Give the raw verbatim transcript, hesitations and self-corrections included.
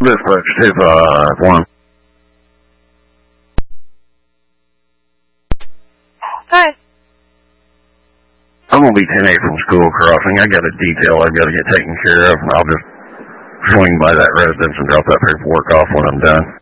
Dispatch two five one. Hi. I'm going to be ten eight from School Crossing. I got a detail I've got to get taken care of. I'll just swing by that residence and drop that paperwork off when I'm done.